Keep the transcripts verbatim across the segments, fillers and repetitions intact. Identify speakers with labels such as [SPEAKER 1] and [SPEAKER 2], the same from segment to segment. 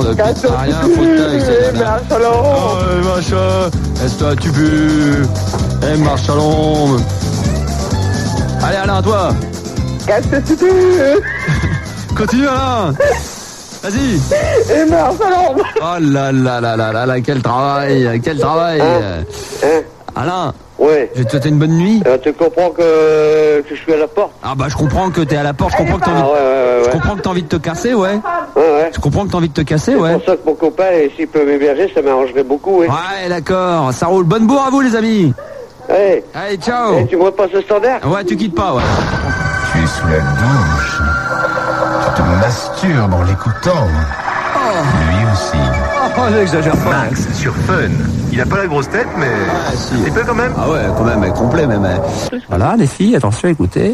[SPEAKER 1] depuis ça rien foutre avec ces nanas. Oh, machin, laisse-toi, tu pues. Eh, marche à l'ombre. Allez, Alain, toi.
[SPEAKER 2] Casse-toi, tu pues.
[SPEAKER 1] Continue, Alain. Vas-y.
[SPEAKER 2] Et marche à l'ombre.
[SPEAKER 1] Oh là là là là là là, quel travail, quel travail.
[SPEAKER 3] Hein, hein.
[SPEAKER 1] Alain.
[SPEAKER 3] Ouais.
[SPEAKER 1] Je vais te souhaiter une bonne nuit.
[SPEAKER 3] Euh, tu comprends que, que je suis à la porte?
[SPEAKER 1] Ah bah je comprends que t'es à la porte, je comprends que t'as envie,
[SPEAKER 3] ah, ouais, ouais, ouais,
[SPEAKER 1] je
[SPEAKER 3] ouais.
[SPEAKER 1] comprends que t'as envie de te casser, ouais.
[SPEAKER 3] Ouais, ouais.
[SPEAKER 1] Je comprends que t'as envie de te casser, ouais.
[SPEAKER 3] C'est pour ça que mon copain, s'il peut m'héberger, ça m'arrangerait beaucoup, ouais.
[SPEAKER 1] Ouais, d'accord, ça roule. Bonne bourre à vous, les amis.
[SPEAKER 3] Hey.
[SPEAKER 1] Allez, ciao.
[SPEAKER 3] Hey, tu me repasses le standard?
[SPEAKER 1] Ouais, tu quittes pas, ouais.
[SPEAKER 4] Tu es sous la douche. Tu te masturbes en l'écoutant.
[SPEAKER 1] Oh.
[SPEAKER 4] Lui aussi.
[SPEAKER 1] Oh, j'exagère pas.
[SPEAKER 4] Max sur Fun. Il a pas la grosse tête, mais
[SPEAKER 1] ah, si.
[SPEAKER 4] un petit peu quand même.
[SPEAKER 1] Ah ouais, quand même, complet même. Voilà, les filles, attention, écoutez.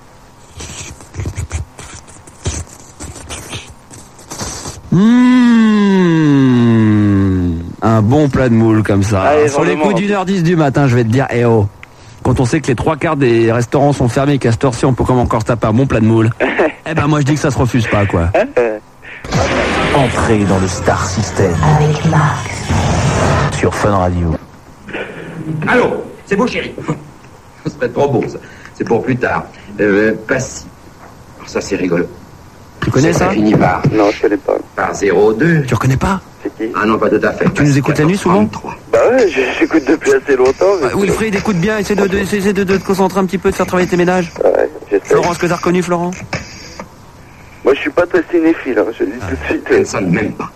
[SPEAKER 1] Mmh, un bon plat de moule comme ça.
[SPEAKER 3] Allez,
[SPEAKER 1] sur les
[SPEAKER 3] vraiment.
[SPEAKER 1] coups d'une heure dix du matin, je vais te dire, eh oh. Quand on sait que les trois quarts des restaurants sont fermés et qu'à cette heure-ci, on peut comme encore se taper un bon plat de moule. Eh ben moi je dis que ça se refuse pas, quoi.
[SPEAKER 5] Entrez dans le Star System.
[SPEAKER 6] Avec Max.
[SPEAKER 5] Sur Fun Radio.
[SPEAKER 7] Allô, c'est beau, chéri. Ce serait trop beau, ça. C'est pour plus tard. Euh, pas si. Alors ça, c'est rigolo.
[SPEAKER 1] Tu connais ça?
[SPEAKER 7] Fini par,
[SPEAKER 3] Non, je connais pas.
[SPEAKER 7] par zéro deux.
[SPEAKER 1] Tu reconnais pas?
[SPEAKER 3] C'est qui?
[SPEAKER 7] Ah non, pas tout à fait.
[SPEAKER 1] Tu nous écoutes la nuit souvent?
[SPEAKER 3] Bah ouais, j'écoute depuis assez longtemps. Mais...
[SPEAKER 1] Euh, Wilfried, écoute bien, essaie de, de, essaie de, de te concentrer un petit peu, de faire travailler tes ménages.
[SPEAKER 3] Ouais, j'essaie.
[SPEAKER 1] Florent, est-ce que t'as reconnu Florent?
[SPEAKER 3] Moi, je suis pas très cinéphile, hein, je le dis tout de suite.
[SPEAKER 7] Elle ne sonne même pas.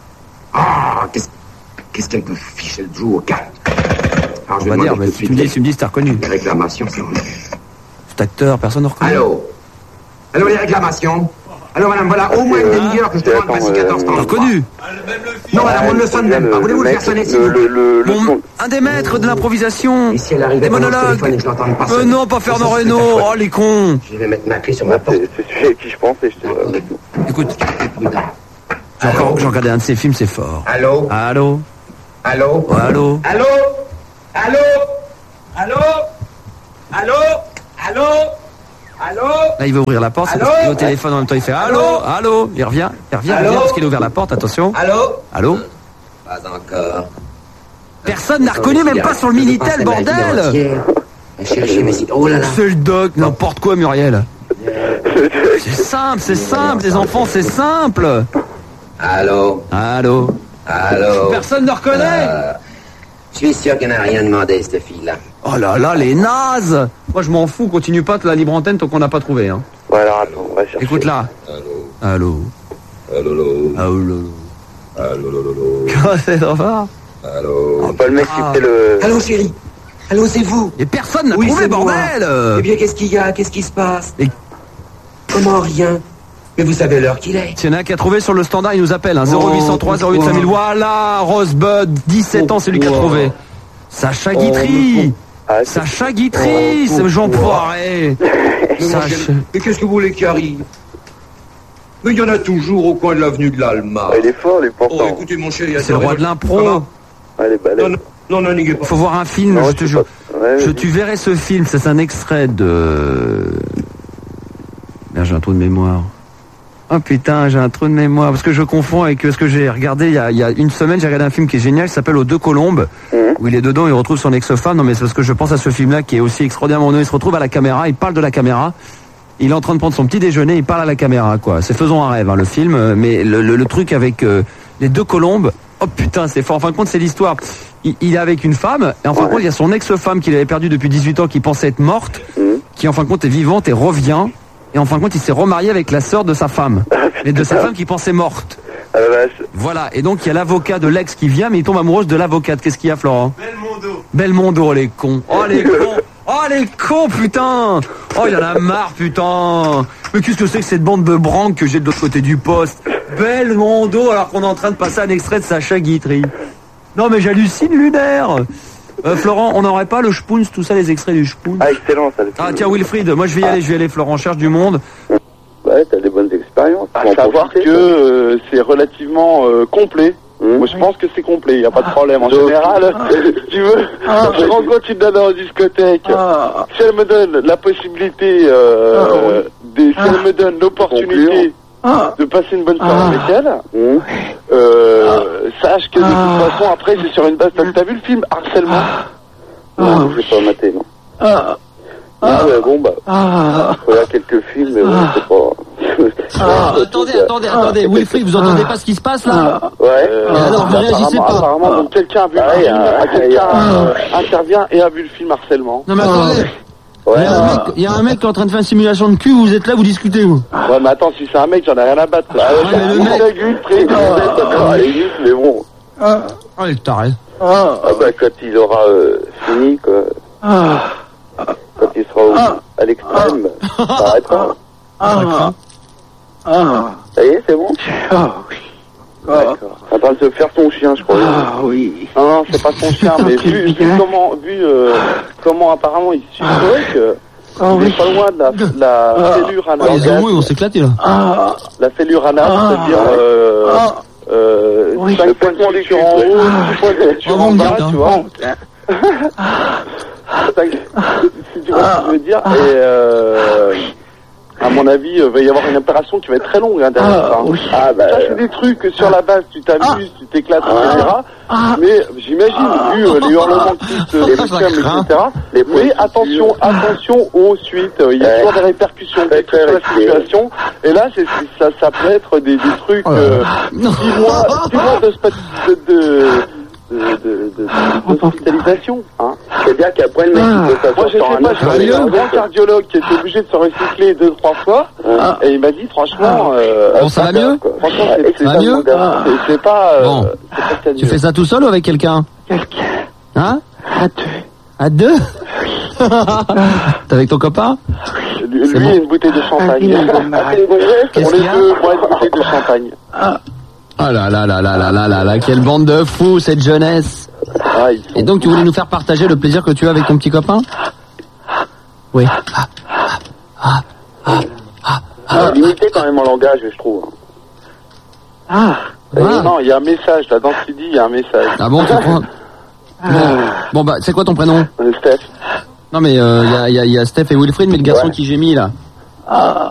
[SPEAKER 7] Ah, qu'est-ce qu'est-ce qu'elle peut ficher le jour? Calme. Alors,
[SPEAKER 1] On va dire, mais si tu me dis, tu me dis si t'as reconnu.
[SPEAKER 7] Les réclamations, c'est vrai.
[SPEAKER 1] Cet acteur, personne ne reconnaît.
[SPEAKER 7] Allô? Allô, les réclamations? Allô, madame, voilà au moins une demi-heure que je demande
[SPEAKER 3] Attends,
[SPEAKER 7] passer
[SPEAKER 3] euh,
[SPEAKER 7] quatorze
[SPEAKER 1] T'as
[SPEAKER 7] ans.
[SPEAKER 1] reconnu?
[SPEAKER 7] Non, madame, on ne le sonne même pas. Voulez-vous le faire sonner s'il vous
[SPEAKER 3] le,
[SPEAKER 7] plaît?
[SPEAKER 3] le, le,
[SPEAKER 1] Bon,
[SPEAKER 3] son-
[SPEAKER 1] un des maîtres de l'improvisation.
[SPEAKER 7] Et si elle arrivait
[SPEAKER 1] Des
[SPEAKER 7] pendant le
[SPEAKER 1] monologues.
[SPEAKER 7] téléphone et que je l'entendais pas
[SPEAKER 1] Euh,
[SPEAKER 7] sonner?
[SPEAKER 1] non, pas Fernand
[SPEAKER 7] Ça, c'est
[SPEAKER 1] Reynaud.
[SPEAKER 7] affreux.
[SPEAKER 1] Oh, les cons.
[SPEAKER 7] Je vais mettre ma clé sur ma porte.
[SPEAKER 3] C'est c'est celui à qui je pensais, je te le dis.
[SPEAKER 1] Écoute,
[SPEAKER 7] Prudent.
[SPEAKER 1] j'ai encore, j'ai regardé un de ses films, c'est fort.
[SPEAKER 7] Allô?
[SPEAKER 1] Allô?
[SPEAKER 7] Allô?
[SPEAKER 1] Oh, allô?
[SPEAKER 7] Allô? Allô? Allô? Allô? Allô? Allô?
[SPEAKER 1] Là, il va ouvrir la porte, c'est
[SPEAKER 7] Allô?
[SPEAKER 1] parce qu'il est au téléphone en même temps, il fait allô, allô, il revient, il revient, il
[SPEAKER 7] Allô?
[SPEAKER 1] revient parce qu'il a ouvert la porte, attention.
[SPEAKER 7] Allô?
[SPEAKER 1] Allô?
[SPEAKER 7] Pas encore.
[SPEAKER 1] Personne n'a reconnu, même pas sur le Minitel, bordel!
[SPEAKER 7] Cherchez, mais si... Oh là là.
[SPEAKER 1] C'est le doc, n'importe quoi, Muriel. C'est simple, c'est simple, les enfants, c'est simple.
[SPEAKER 7] Allô?
[SPEAKER 1] Allô?
[SPEAKER 7] Allô?
[SPEAKER 1] Personne ne reconnaît.
[SPEAKER 7] Euh, Je suis sûr qu'elle n'a rien demandé, cette fille-là.
[SPEAKER 1] Oh là là, les nazes. Moi, je m'en fous, continue pas la libre antenne tant qu'on n'a pas trouvé, hein.
[SPEAKER 3] Ouais, alors attends, on va chercher.
[SPEAKER 1] Écoute là. Allô?
[SPEAKER 7] Allô? Allô?
[SPEAKER 1] Allô?
[SPEAKER 7] Allô? Allô?
[SPEAKER 1] Comment c'est d'enfant?
[SPEAKER 7] Allô?
[SPEAKER 3] C'est pas le mec qui
[SPEAKER 1] Ah.
[SPEAKER 3] fait le...
[SPEAKER 7] Allô, chérie? Allô, c'est vous?
[SPEAKER 1] Et personne n'a
[SPEAKER 7] Oui,
[SPEAKER 1] trouvé,
[SPEAKER 7] c'est moi.
[SPEAKER 1] bordel.
[SPEAKER 7] Eh bien, qu'est-ce qu'il y a? Qu'est-ce qui se passe?
[SPEAKER 1] Et-
[SPEAKER 7] Comment rien? Mais vous savez l'heure qu'il est.
[SPEAKER 1] S'il y en a un qui a trouvé sur le standard, il nous appelle, hein, zéro huit cent trois zéro huit cinq mille. Voilà, Rosebud, dix-sept ans, c'est lui qui a trouvé. Sacha Guitry.
[SPEAKER 3] Ah, c'est-
[SPEAKER 1] Sacha Guitry, ce Jean Poiret.
[SPEAKER 8] Mais, mon
[SPEAKER 1] Sacha...
[SPEAKER 8] cher- mais qu'est-ce que vous voulez qu'il arrive? Mais il y en a toujours au coin de l'avenue de l'Alma.
[SPEAKER 3] Ah, il est fort, il est
[SPEAKER 8] Oh,
[SPEAKER 3] pourtant.
[SPEAKER 8] écoutez, mon chéri,
[SPEAKER 1] C'est le roi de l'impro.
[SPEAKER 8] Comment?
[SPEAKER 3] Ah, il est balèze.
[SPEAKER 8] Non, non, non, non, n'ayez pas.
[SPEAKER 1] Faut voir un film,
[SPEAKER 3] Non,
[SPEAKER 1] je
[SPEAKER 3] je
[SPEAKER 1] te
[SPEAKER 3] sais
[SPEAKER 1] jure.
[SPEAKER 3] pas. Ouais,
[SPEAKER 1] Je,
[SPEAKER 3] vas-y.
[SPEAKER 1] tu verrais ce film, c'est un extrait de... Merde, j'ai un trou de mémoire. Oh putain, j'ai un trou de mémoire, parce que je confonds avec ce que j'ai regardé il y a, il y a une semaine, j'ai regardé un film qui est génial, qui s'appelle Aux Deux Colombes,
[SPEAKER 3] Mmh.
[SPEAKER 1] où il est dedans, il retrouve son ex-femme. Non mais c'est parce que je pense à ce film-là qui est aussi extraordinairement nouveau. Il se retrouve à la caméra, il parle de la caméra, il est en train de prendre son petit déjeuner, il parle à la caméra, quoi. C'est Faisons un rêve, hein, le film, euh, mais le, le, le truc avec euh, les deux colombes, oh putain, c'est fort. En fin de compte, c'est l'histoire. Il, il est avec une femme, et en fin de compte, il y a son ex-femme qu'il avait perdue depuis dix-huit ans, qui pensait être morte, qui en fin de compte est vivante et revient. Et en fin de compte, il s'est remarié avec la sœur de sa femme. Et de sa femme qui pensait morte.
[SPEAKER 3] Ah la vache.
[SPEAKER 1] Voilà. Et donc, il y a l'avocat de l'ex qui vient, mais il tombe amoureuse de l'avocate. Qu'est-ce qu'il y a, Florent? Belmondo. Belmondo, les cons. Oh, les cons. Oh, les cons, putain. Oh, il en a marre, putain. Mais qu'est-ce que c'est que cette bande de branques que j'ai de l'autre côté du poste? Belmondo, alors qu'on est en train de passer un extrait de Sacha Guitry. Non, mais j'hallucine, lunaire. Euh, Florent, on n'aurait pas le Spoons, tout ça, les extraits du Spoons?
[SPEAKER 3] Ah, excellent, ça. le
[SPEAKER 1] Ah
[SPEAKER 3] film.
[SPEAKER 1] tiens, Wilfried, moi je vais y aller, je vais y aller, Florent, cherche du monde.
[SPEAKER 3] Ouais, t'as des bonnes expériences.
[SPEAKER 9] À
[SPEAKER 3] Faut en
[SPEAKER 9] savoir
[SPEAKER 3] profiter,
[SPEAKER 9] que euh, c'est relativement euh, complet.
[SPEAKER 3] Mmh.
[SPEAKER 9] Moi, je pense que c'est complet, il n'y a pas de problème. En
[SPEAKER 3] Donc-
[SPEAKER 9] général, si tu veux, je rencontre une nana en discothèque. Si elle me donne la possibilité, euh, des, si elle me donne l'opportunité de passer une bonne soirée
[SPEAKER 2] Ah.
[SPEAKER 9] avec elle,
[SPEAKER 3] Hum.
[SPEAKER 9] euh, sache que de
[SPEAKER 2] Ah.
[SPEAKER 9] toute façon, après, c'est sur une base. T'as t'as vu le film Harcèlement?
[SPEAKER 3] Non, je vais pas mater, non.
[SPEAKER 2] Ah.
[SPEAKER 3] Ah, mais bon, bah,
[SPEAKER 2] Ah.
[SPEAKER 3] il y a quelques films, mais bon, c'est pas...
[SPEAKER 1] Ah, attendez, attendez, attendez. Wilfried, vous entendez pas ce qui se passe là?
[SPEAKER 3] Ouais.
[SPEAKER 2] Ah.
[SPEAKER 1] Et alors, vous réagissez
[SPEAKER 9] apparemment,
[SPEAKER 1] pas?
[SPEAKER 9] apparemment, donc quelqu'un a vu
[SPEAKER 3] Ah,
[SPEAKER 9] le
[SPEAKER 3] il y
[SPEAKER 9] film,
[SPEAKER 3] a-
[SPEAKER 9] quelqu'un
[SPEAKER 3] il y a-
[SPEAKER 9] euh, intervient et a vu le film Harcèlement.
[SPEAKER 1] Non mais attendez.
[SPEAKER 3] Ouais.
[SPEAKER 1] Il y a un mec, il y a un mec qui est en train de faire une simulation de cul, vous êtes là, vous discutez vous.
[SPEAKER 9] Ouais, mais attends, si c'est un mec, j'en ai rien à battre. Là.
[SPEAKER 3] Ah, ouais,
[SPEAKER 1] mais le
[SPEAKER 9] Il
[SPEAKER 1] mec-
[SPEAKER 9] a vu, très bien.
[SPEAKER 3] Ah, elle est juste, mais bon.
[SPEAKER 2] Ah.
[SPEAKER 1] Oh, les tarés.
[SPEAKER 2] Ah.
[SPEAKER 3] Ah bah, quand il aura euh, fini, quoi,
[SPEAKER 2] Ah.
[SPEAKER 3] quand il sera au- à l'extrême, ça arrêtera.
[SPEAKER 2] Ah. Ah.
[SPEAKER 3] Ça y est, c'est bon?
[SPEAKER 2] Ah oui.
[SPEAKER 9] D'accord.
[SPEAKER 3] En train de se faire son chien, je crois.
[SPEAKER 2] Ah oui.
[SPEAKER 9] Non, non, c'est pas son chien, mais vu, vu comment, vu euh, comment apparemment il suit le truc, euh,
[SPEAKER 2] Ah
[SPEAKER 9] il est
[SPEAKER 2] oui.
[SPEAKER 9] pas loin de la, la
[SPEAKER 2] Ah.
[SPEAKER 9] fêlure
[SPEAKER 1] Oh, les
[SPEAKER 9] anale.
[SPEAKER 1] homos, ils vont s'éclater là.
[SPEAKER 2] Ah.
[SPEAKER 9] La fêlure anale,
[SPEAKER 2] Ah.
[SPEAKER 9] c'est-à-dire euh,
[SPEAKER 2] Ah.
[SPEAKER 9] euh,
[SPEAKER 2] Oui.
[SPEAKER 9] cinq points de suture en haut, six points de suture
[SPEAKER 1] Ah,
[SPEAKER 9] en
[SPEAKER 1] bon,
[SPEAKER 9] bas,
[SPEAKER 1] bien,
[SPEAKER 9] tu vois. Si tu vois ce que je veux dire.
[SPEAKER 2] Ah.
[SPEAKER 9] Et euh, à mon avis, il va y avoir une opération qui va être très longue hein, derrière
[SPEAKER 2] Ah,
[SPEAKER 9] ça.
[SPEAKER 2] oui.
[SPEAKER 9] Ah, bah, ça, c'est des trucs que sur la base, tu t'amuses, tu t'éclates, et cetera.
[SPEAKER 2] Ah.
[SPEAKER 9] Mais j'imagine, vu euh, les hurlements que poussent euh, les
[SPEAKER 1] Ça
[SPEAKER 9] victimes, et
[SPEAKER 1] craint.
[SPEAKER 9] cetera.
[SPEAKER 3] Les
[SPEAKER 9] Oui,
[SPEAKER 3] points de
[SPEAKER 9] attention,
[SPEAKER 3] suture.
[SPEAKER 9] attention aux suites. Euh, Il y a
[SPEAKER 3] Ouais.
[SPEAKER 9] toujours des répercussions
[SPEAKER 3] Très
[SPEAKER 9] sur la
[SPEAKER 3] clair,
[SPEAKER 9] situation. Et là, c'est, c'est- ça, ça peut être des, des trucs. Euh,
[SPEAKER 1] Non.
[SPEAKER 9] six mois, six mois de, spa- de, de, de, de, de- d'hospitalisation. Hein.
[SPEAKER 3] C'est-à-dire qu'après, le mec, il peut
[SPEAKER 9] Moi, je sais
[SPEAKER 3] s'asseoir sur un
[SPEAKER 9] pas,
[SPEAKER 3] autre
[SPEAKER 9] j'ai un
[SPEAKER 3] sérieux.
[SPEAKER 9] grand cardiologue qui était obligé de se recycler deux, trois fois.
[SPEAKER 3] Ah.
[SPEAKER 9] Et il m'a dit, franchement, euh,
[SPEAKER 1] Bon, ça va mieux?
[SPEAKER 9] franchement,
[SPEAKER 3] Ah,
[SPEAKER 9] c'est, c'est,
[SPEAKER 1] ça va mieux
[SPEAKER 9] c'est, c'est pas, euh,
[SPEAKER 1] Bon.
[SPEAKER 9] c'est pas ce qu'il y a de
[SPEAKER 1] Tu
[SPEAKER 9] mieux.
[SPEAKER 1] fais ça tout seul ou avec quelqu'un?
[SPEAKER 2] Quelqu'un.
[SPEAKER 1] Hein?
[SPEAKER 2] À deux.
[SPEAKER 1] À deux? T'es avec ton copain?
[SPEAKER 9] Lui,
[SPEAKER 1] C'est
[SPEAKER 9] lui,
[SPEAKER 1] bon.
[SPEAKER 9] une bouteille de champagne.
[SPEAKER 2] Ah, c'est
[SPEAKER 3] Ah, c'est une gonzesse?
[SPEAKER 1] Qu'est-ce
[SPEAKER 9] On
[SPEAKER 1] qu'il
[SPEAKER 9] est
[SPEAKER 1] y a?
[SPEAKER 9] deux, moi, une bouteille de champagne.
[SPEAKER 1] Oh là là là là là là là là, quelle bande de fous cette jeunesse.
[SPEAKER 9] Ah, ils sont
[SPEAKER 1] Et donc tu voulais nous faire partager le plaisir que tu as avec ton petit copain? Oui.
[SPEAKER 3] Ah, limité quand même en langage, je trouve.
[SPEAKER 2] Ah.
[SPEAKER 1] Ah.
[SPEAKER 9] Non, il y a un message, là, dans ce qu'il dit, il y a un message.
[SPEAKER 1] Ah bon, tu prends... Bon, bon bah c'est quoi ton prénom?
[SPEAKER 9] Euh, Steph.
[SPEAKER 1] Non mais il euh, y, a, y, a, y a Steph et Wilfried, mais le garçon
[SPEAKER 9] Ouais.
[SPEAKER 1] qui gémit là.
[SPEAKER 2] Ah.